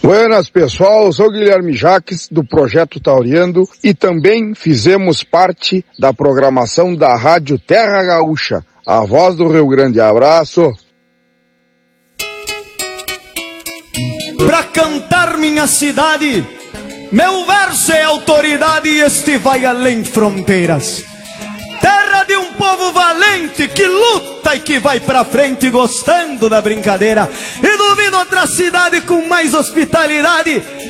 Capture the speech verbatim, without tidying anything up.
Buenas, pessoal, eu sou Guilherme Jaques, do Projeto Tauriando, e também fizemos parte da programação da Rádio Terra Gaúcha, a voz do Rio Grande. Abraço! Pra cantar minha cidade, meu verso é autoridade e este vai além fronteiras. Terra de um povo valente que luta e que vai pra frente gostando da brincadeira. E duvido outra cidade com mais hospitalidade